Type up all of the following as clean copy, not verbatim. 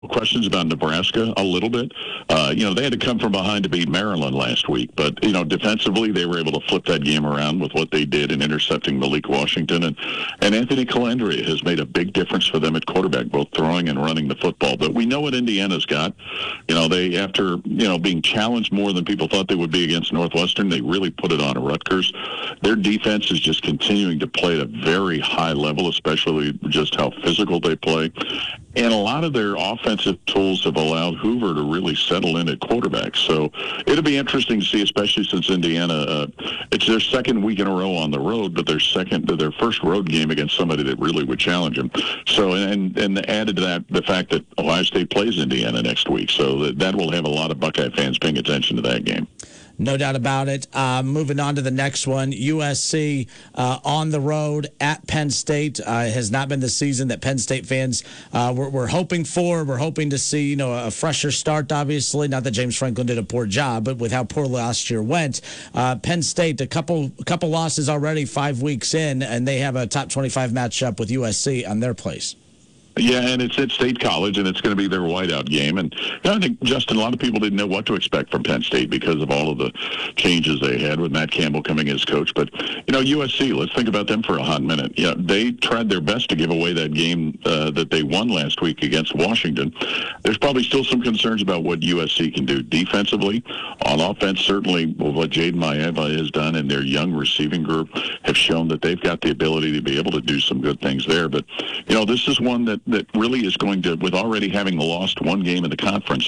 questions about Nebraska a little bit. They had to come from behind to beat Maryland last week, but, defensively they were able to flip that game around with what they did in intercepting Malik Washington. And Anthony Calandria has made a big difference for them at quarterback, both throwing and running the football. But we know what Indiana's got. They, after, being challenged more than people thought they would be against Northwestern, they really put it on Rutgers. Their defense is just continuing to play at a very high level, especially just how physical they play. And a lot of their offensive tools have allowed Hoover to really settle in at quarterback. So it'll be interesting to see, especially since Indiana, it's their second week in a row on the road, but their first road game against somebody that really would challenge them. So, and added to that, the fact that Ohio State plays Indiana next week. So that will have a lot of Buckeye fans paying attention to that game. No doubt about it. Moving on to the next one, USC on the road at Penn State. Has not been the season that Penn State fans were hoping for. We're hoping to see, a fresher start, obviously. Not that James Franklin did a poor job, but with how poor last year went. Penn State, a couple losses already 5 weeks in, and they have a top 25 matchup with USC on their place. Yeah, and it's at State College, and it's going to be their whiteout game. And I think, Justin, a lot of people didn't know what to expect from Penn State because of all of the changes they had with Matt Campbell coming as coach. But, USC, let's think about them for a hot minute. Yeah, they tried their best to give away that game that they won last week against Washington. There's probably still some concerns about what USC can do defensively. On offense, certainly what Jaden Maeva has done and their young receiving group have shown that they've got the ability to be able to do some good things there. But, this is one that really is going to, with already having lost one game in the conference,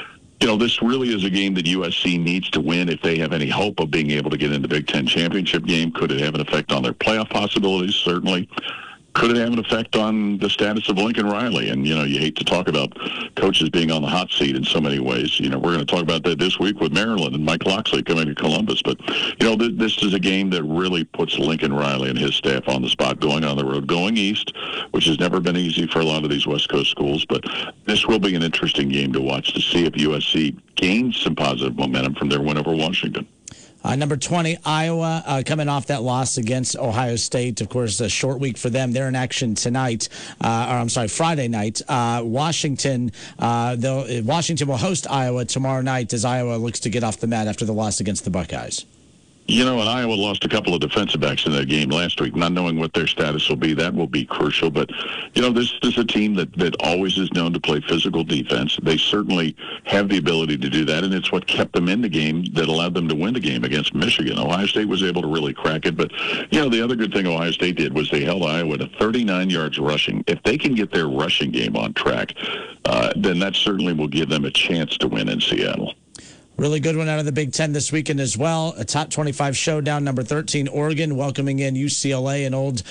this really is a game that USC needs to win if they have any hope of being able to get in the Big Ten championship game. Could it have an effect on their playoff possibilities? Certainly. Could it have an effect on the status of Lincoln Riley? And, you hate to talk about coaches being on the hot seat in so many ways. We're going to talk about that this week with Maryland and Mike Locksley coming to Columbus. But, this is a game that really puts Lincoln Riley and his staff on the spot, going on the road, going east, which has never been easy for a lot of these West Coast schools. But this will be an interesting game to watch to see if USC gains some positive momentum from their win over Washington. Number 20, Iowa, coming off that loss against Ohio State. Of course, a short week for them. They're in action tonight, Friday night. Washington will host Iowa tomorrow night as Iowa looks to get off the mat after the loss against the Buckeyes. And Iowa lost a couple of defensive backs in that game last week, not knowing what their status will be. That will be crucial. But, this is a team that always is known to play physical defense. They certainly have the ability to do that, and it's what kept them in the game that allowed them to win the game against Michigan. Ohio State was able to really crack it. But, the other good thing Ohio State did was they held Iowa to 39 yards rushing. If they can get their rushing game on track, then that certainly will give them a chance to win in Seattle. Really good one out of the Big Ten this weekend as well. A top 25 showdown. Number 13, Oregon, welcoming in UCLA, an old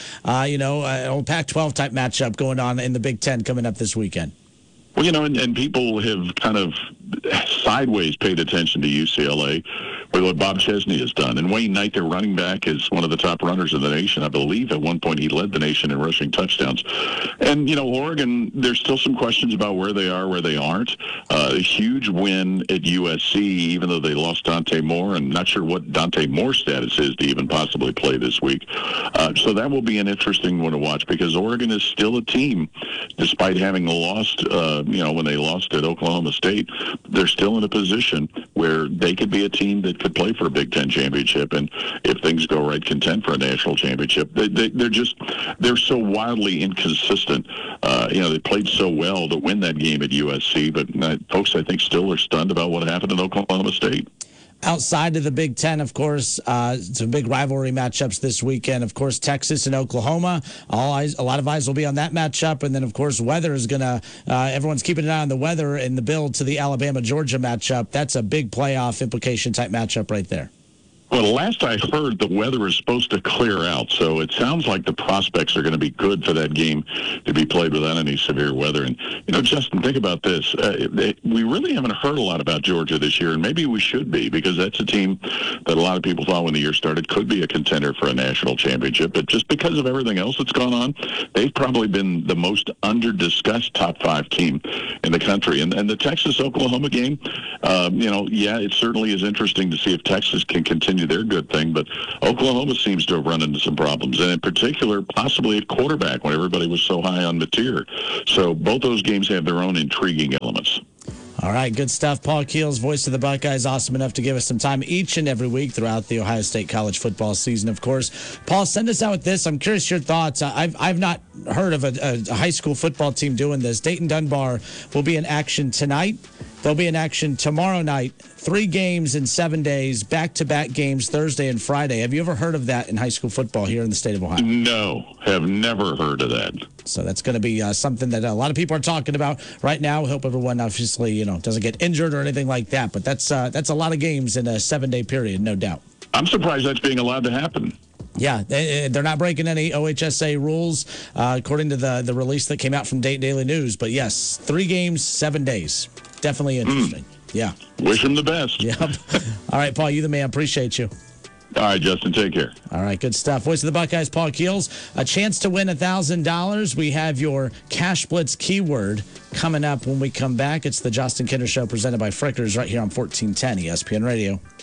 Pac-12 type matchup going on in the Big Ten coming up this weekend. Well, and people have kind of sideways paid attention to UCLA with what Bob Chesney has done. And Wayne Knight, their running back, is one of the top runners in the nation. I believe at one point he led the nation in rushing touchdowns. And, Oregon, there's still some questions about where they are, where they aren't. A huge win at USC, even though they lost Dante Moore. I'm not sure what Dante Moore's status is to even possibly play this week. So that will be an interesting one to watch because Oregon is still a team, despite having lost, when they lost at Oklahoma State. They're still in a position where they could be a team that could play for a Big Ten championship, and if things go right, contend for a national championship. They're so wildly inconsistent. They played so well to win that game at USC, but folks, I think, still are stunned about what happened in Oklahoma State. Outside of the Big Ten, of course, some big rivalry matchups this weekend. Of course, Texas and Oklahoma. A lot of eyes will be on that matchup. And then, of course, weather is going to everyone's keeping an eye on the weather in the build to the Alabama-Georgia matchup. That's a big playoff implication type matchup right there. Well, last I heard, the weather is supposed to clear out, so it sounds like the prospects are going to be good for that game to be played without any severe weather. And, Justin, think about this. We really haven't heard a lot about Georgia this year, and maybe we should be, because that's a team that a lot of people thought when the year started could be a contender for a national championship. But just because of everything else that's gone on, they've probably been the most under-discussed top 5 team in the country. And the Texas-Oklahoma game, it certainly is interesting to see if Texas can continue continue their good thing, but Oklahoma seems to have run into some problems, and in particular, possibly at quarterback when everybody was so high on Mateer. So both those games have their own intriguing elements. All right, good stuff. Paul Keels, voice of the Buckeyes, awesome enough to give us some time each and every week throughout the Ohio State college football season, of course. Paul, send us out with this. I'm curious your thoughts. I've not heard of a high school football team doing this. Dayton Dunbar will be in action tonight. They'll be in action tomorrow night. 3 games in 7 days, back-to-back games Thursday and Friday. Have you ever heard of that in high school football here in the state of Ohio? No, have never heard of that. So that's going to be something that a lot of people are talking about right now. We hope everyone obviously, doesn't get injured or anything like that. But that's a lot of games in a 7-day period, no doubt. I'm surprised that's being allowed to happen. Yeah, they're not breaking any OHSA rules, according to the release that came out from Dayton Daily News. But yes, 3 games, 7 days. Definitely interesting. Yeah. Wish them the best. Yep. All right, Paul, you the man. Appreciate you. All right, Justin, take care. All right, good stuff. Voice of the Buckeyes, Paul Keels. A chance to win $1,000. We have your Cash Blitz keyword coming up when we come back. It's the Justin Kinder Show presented by Frickers right here on 1410 ESPN Radio.